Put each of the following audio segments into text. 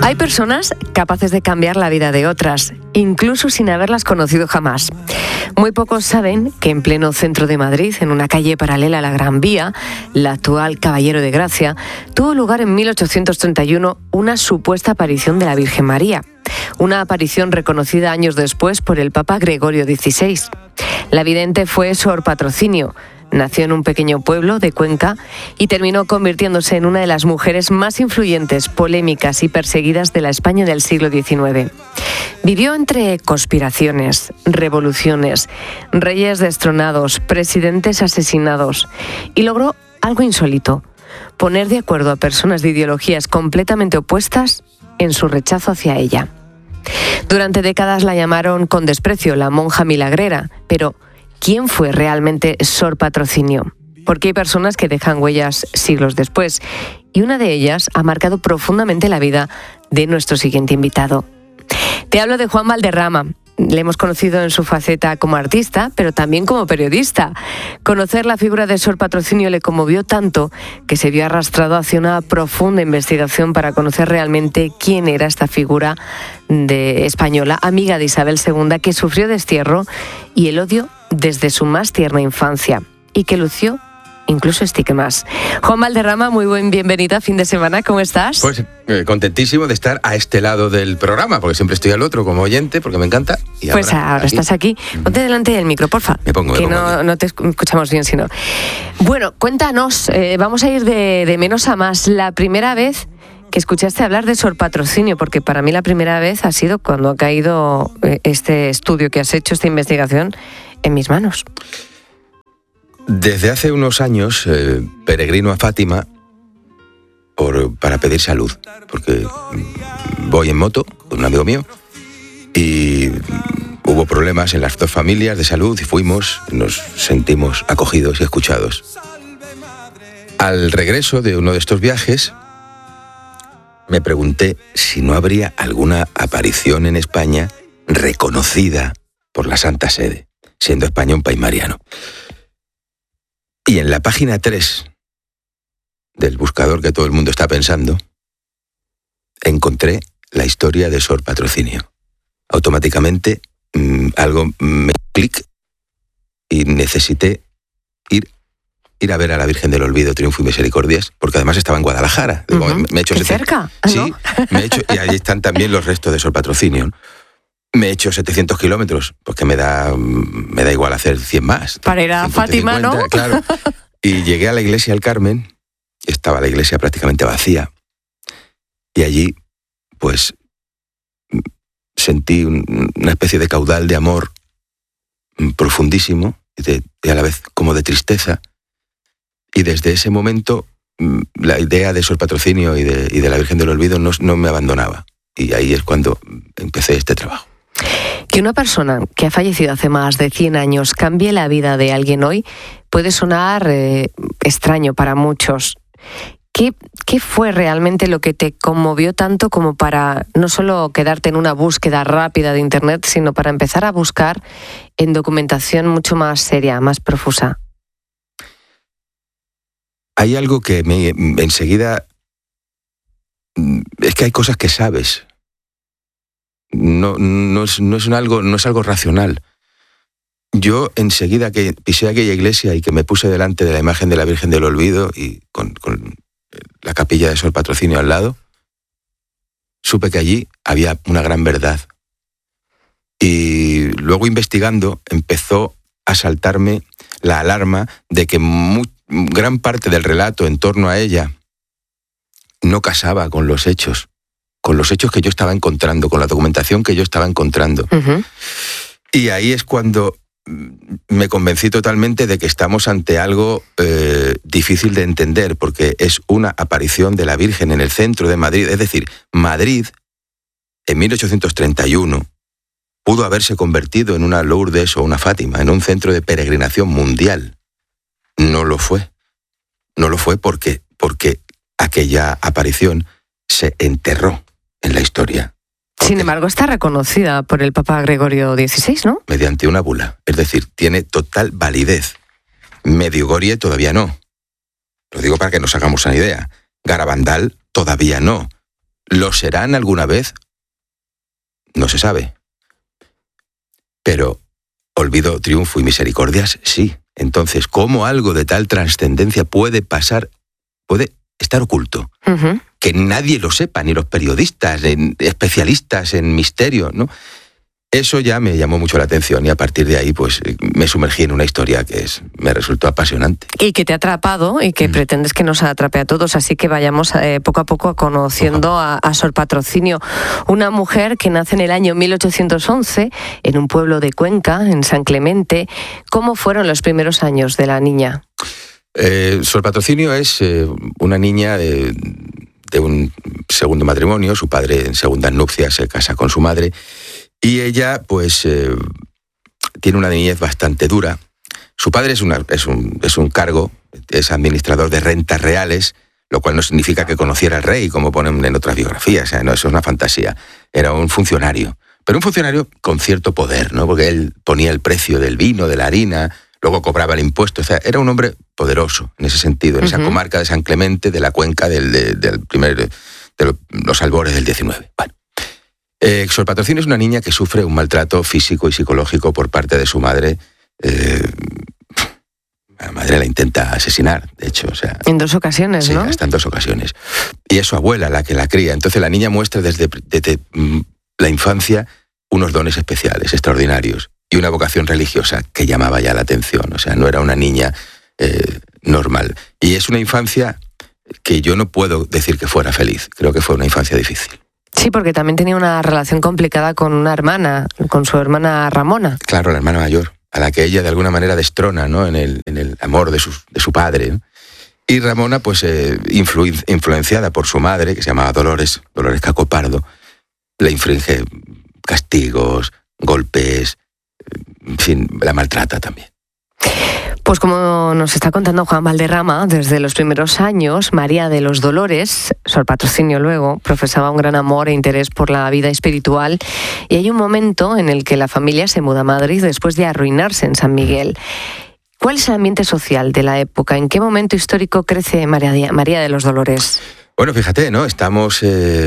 Hay personas capaces de cambiar la vida de otras, incluso sin haberlas conocido jamás. Muy pocos saben que en pleno centro de Madrid, en una calle paralela a la Gran Vía, la actual Caballero de Gracia, tuvo lugar en 1831 una supuesta aparición de la Virgen María. Una aparición reconocida años después por el Papa Gregorio XVI. La vidente fue Sor Patrocinio. Nació en un pequeño pueblo de Cuenca y terminó convirtiéndose en una de las mujeres más influyentes, polémicas y perseguidas de la España del siglo XIX. Vivió entre conspiraciones, revoluciones, reyes destronados, presidentes asesinados y logró algo insólito: poner de acuerdo a personas de ideologías completamente opuestas en su rechazo hacia ella. Durante décadas la llamaron con desprecio la monja milagrera, pero ¿quién fue realmente Sor Patrocinio? Porque hay personas que dejan huellas siglos después, y una de ellas ha marcado profundamente la vida de nuestro siguiente invitado. Te hablo de Juan Valderrama. Le hemos conocido en su faceta como artista, pero también como periodista. Conocer la figura de Sor Patrocinio le conmovió tanto que se vio arrastrado hacia una profunda investigación para conocer realmente quién era esta figura española, amiga de Isabel II, que sufrió destierro y el odio desde su más tierna infancia y que lució incluso estigmas. Juan Valderrama, muy bienvenida, fin de semana, ¿cómo estás? Pues contentísimo de estar a este lado del programa, porque siempre estoy al otro como oyente, porque me encanta. Y pues ahora estás aquí. Ponte delante del micro, porfa. Me pongo no te escuchamos bien, sino. Bueno, cuéntanos, vamos a ir de menos a más. La primera vez que escuchaste hablar de Sor Patrocinio, porque para mí la primera vez ha sido cuando ha caído este estudio que has hecho, esta investigación, en mis manos. Desde hace unos años peregrino a Fátima para pedir salud, porque voy en moto con un amigo mío y hubo problemas en las dos familias de salud y nos sentimos acogidos y escuchados. Al regreso de uno de estos viajes me pregunté si no habría alguna aparición en España reconocida por la Santa Sede, siendo España un país mariano. Y en la página 3 del buscador que todo el mundo está pensando, encontré la historia de Sor Patrocinio. Automáticamente algo me clic y necesité ir a ver a la Virgen del Olvido, Triunfo y Misericordias, porque además estaba en Guadalajara. Me he hecho cerca. Sí, y allí están también los restos de Sor Patrocinio. Me he hecho 700 kilómetros, porque me da igual hacer 100 más. Para ir a 150, Fátima, ¿no? Claro. Y llegué a la iglesia del Carmen, estaba la iglesia prácticamente vacía, y allí, pues, sentí una especie de caudal de amor profundísimo, y a la vez como de tristeza, y desde ese momento la idea de Sor Patrocinio y de la Virgen del Olvido no me abandonaba, y ahí es cuando empecé este trabajo. Que una persona que ha fallecido hace más de 100 años cambie la vida de alguien hoy puede sonar extraño para muchos. ¿Qué fue realmente lo que te conmovió tanto como para no solo quedarte en una búsqueda rápida de Internet, sino para empezar a buscar en documentación mucho más seria, más profusa? Hay algo que enseguida... Es que hay cosas que sabes. No es algo racional. Yo enseguida que pisé aquella iglesia y que me puse delante de la imagen de la Virgen del Olvido y con la capilla de Sor Patrocinio al lado, supe que allí había una gran verdad. Y luego investigando empezó a saltarme la alarma de que gran parte del relato en torno a ella no casaba con los hechos que yo estaba encontrando, con la documentación que yo estaba encontrando. Uh-huh. Y ahí es cuando me convencí totalmente de que estamos ante algo difícil de entender, porque es una aparición de la Virgen en el centro de Madrid. Es decir, Madrid, en 1831, pudo haberse convertido en una Lourdes o una Fátima, en un centro de peregrinación mundial. No lo fue. No lo fue porque aquella aparición se enterró en la historia. Sin embargo, está reconocida por el Papa Gregorio XVI, ¿no? Mediante una bula. Es decir, tiene total validez. Medjugorje todavía no. Lo digo para que nos hagamos una idea. Garabandal todavía no. ¿Lo serán alguna vez? No se sabe. Pero olvido, triunfo y misericordias, sí. Entonces, ¿cómo algo de tal trascendencia puede pasar, puede estar oculto? Uh-huh. Que nadie lo sepa, ni los periodistas, especialistas en misterio, ¿no? Eso ya me llamó mucho la atención y a partir de ahí pues me sumergí en una historia que me resultó apasionante. Y que te ha atrapado y que pretendes que nos atrape a todos, así que vayamos poco a poco conociendo a Sor Patrocinio, una mujer que nace en el año 1811 en un pueblo de Cuenca, en San Clemente. ¿Cómo fueron los primeros años de la niña? Sor Patrocinio es una niña de un segundo matrimonio. Su padre en segundas nupcias se casa con su madre. Y ella, pues, tiene una niñez bastante dura. Su padre es un cargo, es administrador de rentas reales, lo cual no significa que conociera al rey, como ponen en otras biografías. O sea, no, eso es una fantasía. Era un funcionario, pero un funcionario con cierto poder, ¿no? Porque él ponía el precio del vino, de la harina, luego cobraba el impuesto. O sea, era un hombre poderoso en ese sentido, en esa comarca de San Clemente, de la cuenca de los albores del 19. Bueno. Sor Patrocinio es una niña que sufre un maltrato físico y psicológico por parte de su madre. La madre la intenta asesinar, de hecho. O sea, en 2 ocasiones, sí, ¿no? Sí, hasta en 2 ocasiones. Y es su abuela la que la cría. Entonces la niña muestra desde la infancia unos dones especiales, extraordinarios, y una vocación religiosa que llamaba ya la atención. O sea, no era una niña normal. Y es una infancia que yo no puedo decir que fuera feliz. Creo que fue una infancia difícil. Sí, porque también tenía una relación complicada con una hermana, con su hermana Ramona. Claro, la hermana mayor, a la que ella de alguna manera destrona, ¿no? en el amor de su padre, ¿no? Y Ramona, pues influenciada por su madre, que se llamaba Dolores Cacopardo, le infringe castigos, golpes, en fin, la maltrata también. Pues como nos está contando Juan Valderrama, desde los primeros años, María de los Dolores, Sor Patrocinio luego, profesaba un gran amor e interés por la vida espiritual, y hay un momento en el que la familia se muda a Madrid después de arruinarse en San Miguel. ¿Cuál es el ambiente social de la época? ¿En qué momento histórico crece María de los Dolores? Bueno, fíjate, ¿no? Estamos...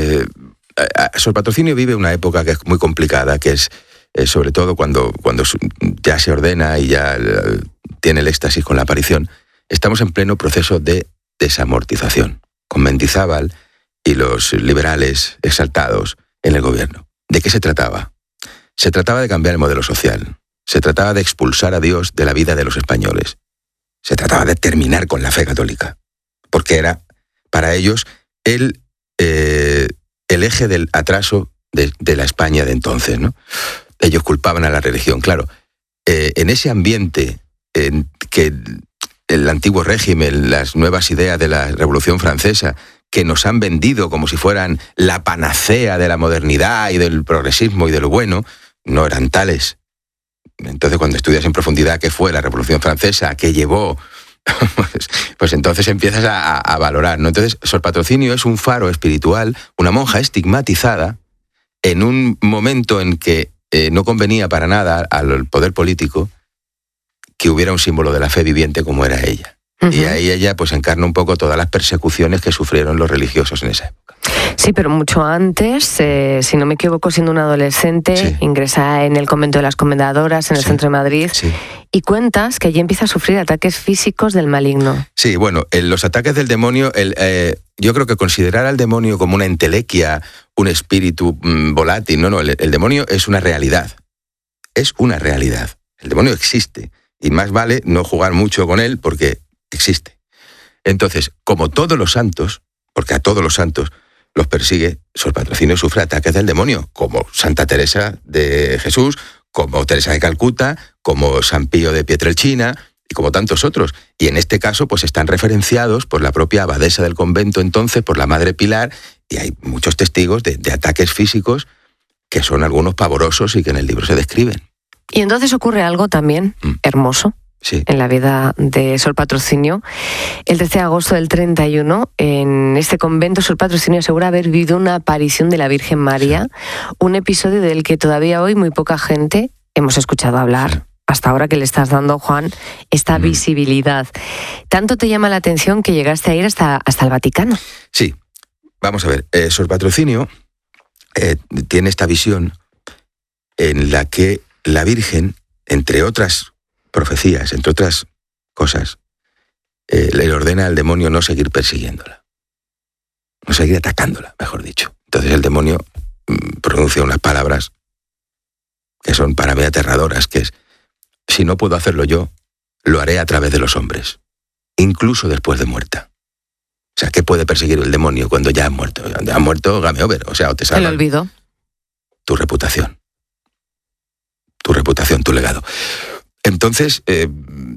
Sor Patrocinio vive una época que es muy complicada, que es sobre todo cuando ya se ordena y ya tiene el éxtasis con la aparición. Estamos en pleno proceso de desamortización, con Mendizábal y los liberales exaltados en el gobierno. ¿De qué se trataba? Se trataba de cambiar el modelo social. Se trataba de expulsar a Dios de la vida de los españoles. Se trataba de terminar con la fe católica, porque era, para ellos, el eje del atraso de la España de entonces, ¿no? Ellos culpaban a la religión, claro. En ese ambiente en que el antiguo régimen, las nuevas ideas de la Revolución Francesa, que nos han vendido como si fueran la panacea de la modernidad y del progresismo y de lo bueno, no eran tales. Entonces, cuando estudias en profundidad qué fue la Revolución Francesa, qué llevó, pues entonces empiezas a valorar, ¿no? Entonces, Sor Patrocinio es un faro espiritual, una monja estigmatizada, en un momento en que no convenía para nada al poder político que hubiera un símbolo de la fe viviente como era ella. Uh-huh. Y ahí ella pues encarna un poco todas las persecuciones que sufrieron los religiosos en esa época. Sí, pero mucho antes, si no me equivoco, siendo una adolescente, sí, ingresa en el convento de las Comendadoras, en el centro de Madrid, sí, y cuentas que allí empieza a sufrir ataques físicos del maligno. Sí, bueno, los ataques del demonio, yo creo que considerar al demonio como una entelequia, un espíritu volátil, no, el demonio es una realidad. Es una realidad. El demonio existe. Y más vale no jugar mucho con él porque existe. Entonces, como todos los santos, porque a todos los santos los persigue, Sor Patrocinio sufre ataques del demonio, como Santa Teresa de Jesús, como Teresa de Calcuta, como San Pío de Pietrelcina y como tantos otros. Y en este caso, pues están referenciados por la propia abadesa del convento entonces, por la Madre Pilar, y hay muchos testigos de ataques físicos que son algunos pavorosos y que en el libro se describen. Y entonces ocurre algo también hermoso, sí, en la vida de Sor Patrocinio. El 13 de agosto del 31, en este convento, Sor Patrocinio asegura haber vivido una aparición de la Virgen María, un episodio del que todavía hoy muy poca gente hemos escuchado hablar. Hasta ahora que le estás dando, Juan, esta visibilidad. ¿Tanto te llama la atención que llegaste a ir hasta el Vaticano? Sí. Vamos a ver, Sor Patrocinio tiene esta visión en la que la Virgen, entre otras profecías, entre otras cosas, le ordena al demonio no seguir persiguiéndola, no seguir atacándola, mejor dicho. Entonces el demonio pronuncia unas palabras que son para mí aterradoras, que es: si no puedo hacerlo yo, lo haré a través de los hombres, incluso después de muerta. O sea, ¿qué puede perseguir el demonio cuando ya has muerto? Cuando has muerto, game over. O sea, o te salvan. El olvido. Tu reputación, tu legado. Entonces, es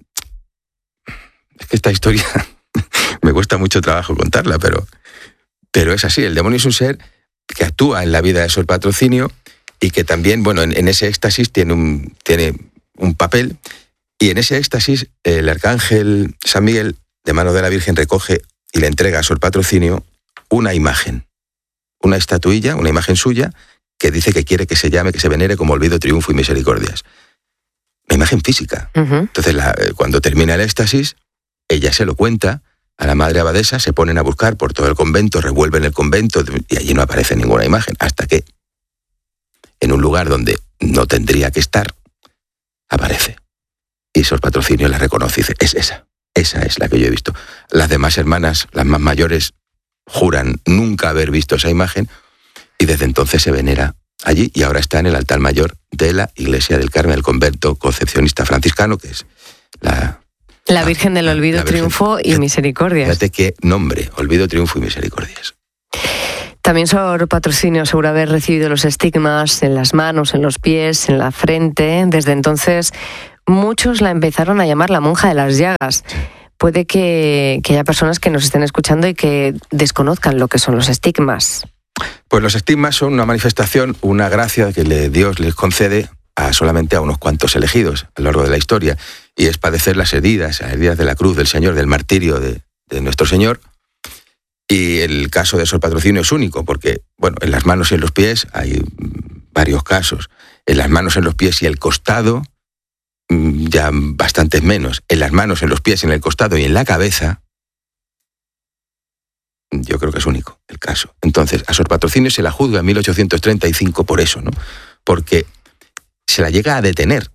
que esta historia me cuesta mucho trabajo contarla, pero es así. El demonio es un ser que actúa en la vida de Sor Patrocinio y que también, bueno, en ese éxtasis tiene un papel, y en ese éxtasis el arcángel San Miguel, de mano de la Virgen, recoge y le entrega a Sor Patrocinio una imagen, una estatuilla, una imagen suya, que dice que quiere que se llame, que se venere como Olvido, Triunfo y Misericordias. Una imagen física. Uh-huh. Entonces, cuando termina el éxtasis, ella se lo cuenta a la madre abadesa, se ponen a buscar por todo el convento, revuelven el convento, y allí no aparece ninguna imagen, hasta que en un lugar donde no tendría que estar, aparece. Y Sor Patrocinio la reconoce y dice: es esa es la que yo he visto. Las demás hermanas, las más mayores, juran nunca haber visto esa imagen, y desde entonces se venera allí, y ahora está en el altar mayor de la Iglesia del Carmen, del convento concepcionista franciscano, que es la Virgen del Olvido, Triunfo y Misericordias. Fíjate qué nombre: Olvido, Triunfo y Misericordias. También Sor Patrocinio asegura haber recibido los estigmas en las manos, en los pies, en la frente. Desde entonces, muchos la empezaron a llamar la monja de las llagas. Puede que haya personas que nos estén escuchando y que desconozcan lo que son los estigmas. Pues los estigmas son una manifestación, una gracia que Dios les concede solamente a unos cuantos elegidos a lo largo de la historia, y es padecer las heridas de la cruz del Señor, del martirio de nuestro Señor. Y el caso de Sor Patrocinio es único, porque, bueno, en las manos y en los pies hay varios casos. En las manos, en los pies y el costado, ya bastantes menos. En las manos, en los pies, en el costado y en la cabeza, yo creo que es único el caso. Entonces, a Sor Patrocinio se la juzga en 1835 por eso, ¿no? Porque se la llega a detener.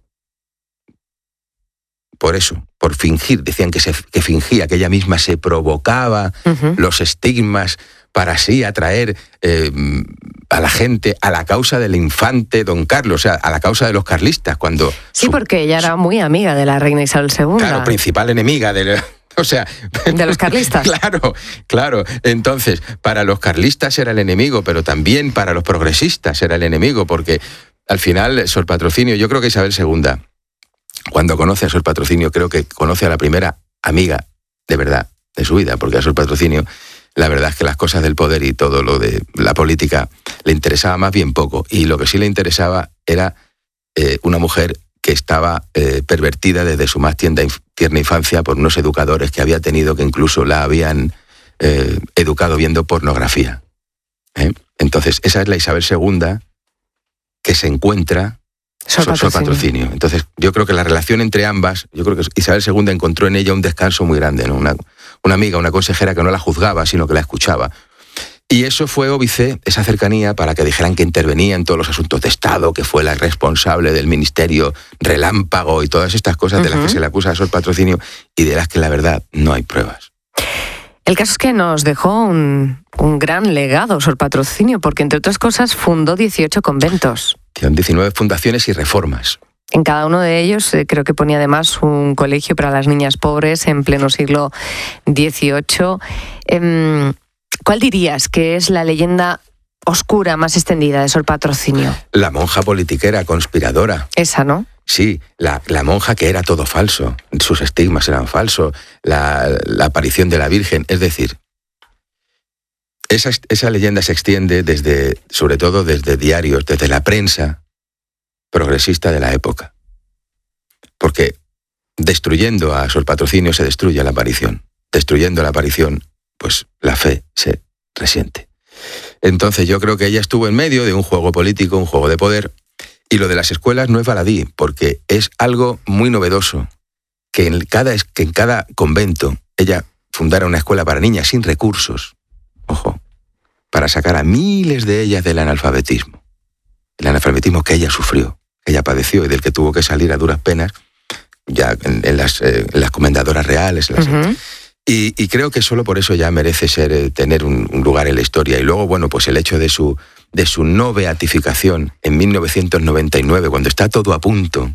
Por eso, por fingir. Decían que fingía, que ella misma se provocaba los estigmas para así atraer a la gente a la causa del infante don Carlos, o sea, a la causa de los carlistas. Cuando porque ella era muy amiga de la reina Isabel II. Claro, principal enemiga de los carlistas. Claro. Entonces, para los carlistas era el enemigo, pero también para los progresistas era el enemigo, porque al final Sor Patrocinio, yo creo que Isabel II, cuando conoce a Sor Patrocinio, creo que conoce a la primera amiga de verdad de su vida, porque a Sor Patrocinio la verdad es que las cosas del poder y todo lo de la política le interesaba más bien poco, y lo que sí le interesaba era una mujer que estaba pervertida desde su más tierna infancia por unos educadores que había tenido, que incluso la habían educado viendo pornografía. Entonces, esa es la Isabel II que se encuentra Sor Patrocinio. Entonces, yo creo que la relación entre ambas, yo creo que Isabel II encontró en ella un descanso muy grande, ¿no? Una amiga, una consejera que no la juzgaba, sino que la escuchaba. Y eso fue óbice, esa cercanía, para que dijeran que intervenía en todos los asuntos de Estado, que fue la responsable del ministerio relámpago y todas estas cosas de las que se le acusa a Sor Patrocinio y de las que la verdad no hay pruebas. El caso es que nos dejó un gran legado Sor Patrocinio, porque entre otras cosas fundó 18 conventos. 19 fundaciones y reformas. En cada uno de ellos creo que ponía además un colegio para las niñas pobres en pleno siglo XVIII. ¿Cuál dirías que es la leyenda oscura más extendida de Sor Patrocinio? La monja politiquera, conspiradora. Esa, ¿no? Sí, la monja que era todo falso, sus estigmas eran falsos, la aparición de la Virgen, es decir, esa leyenda se extiende sobre todo desde diarios, desde la prensa progresista de la época. Porque destruyendo a Sor Patrocinio se destruye la aparición. Destruyendo la aparición, pues la fe se resiente. Entonces yo creo que ella estuvo en medio de un juego político, un juego de poder, y lo de las escuelas no es baladí, porque es algo muy novedoso, que en cada convento ella fundara una escuela para niñas sin recursos. Ojo, para sacar a miles de ellas del analfabetismo. El analfabetismo que ella sufrió, que ella padeció y del que tuvo que salir a duras penas, ya en las comendadoras reales. Y creo que solo por eso ya merece tener un lugar en la historia. Y luego, bueno, pues el hecho de su no beatificación en 1999, cuando está todo a punto.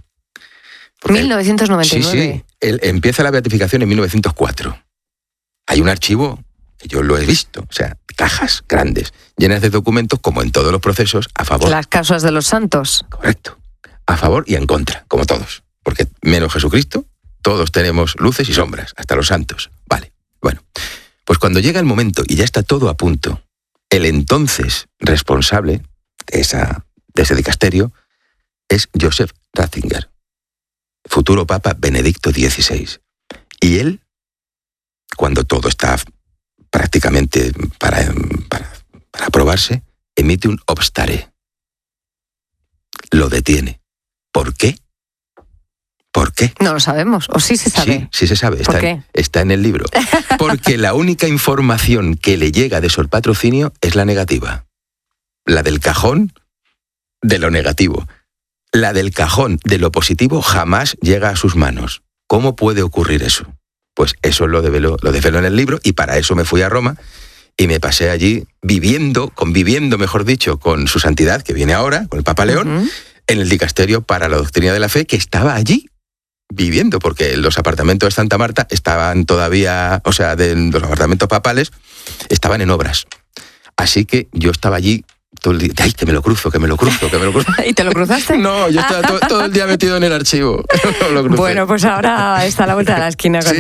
1999. Sí. Empieza la beatificación en 1904. Hay un archivo, yo lo he visto, o sea, cajas grandes, llenas de documentos, como en todos los procesos, a favor. Las causas de los santos. Correcto. A favor y en contra, como todos. Porque menos Jesucristo, todos tenemos luces y sombras, hasta los santos. Vale, bueno. Pues cuando llega el momento y ya está todo a punto, el entonces responsable de ese dicasterio es Joseph Ratzinger, futuro Papa Benedicto XVI. Y él, cuando todo está prácticamente para aprobarse, emite un obstare. Lo detiene. ¿Por qué? ¿Por qué? No lo sabemos, o sí se sabe. Sí se sabe, está en el libro. Porque la única información que le llega de Sor Patrocinio es la negativa. La del cajón de lo negativo. La del cajón de lo positivo jamás llega a sus manos. ¿Cómo puede ocurrir eso? Pues eso lo desvelo en el libro, y para eso me fui a Roma y me pasé allí conviviendo, mejor dicho, con su santidad, que viene ahora, con el Papa León, en el dicasterio para la doctrina de la fe, que estaba allí viviendo, porque los apartamentos de Santa Marta estaban todavía, o sea, de los apartamentos papales, estaban en obras. Así que yo estaba allí todo el día, ¡ay, que me lo cruzo! ¿Y te lo cruzaste? No, yo estaba todo el día metido en el archivo. Bueno, pues ahora está a la vuelta de la esquina.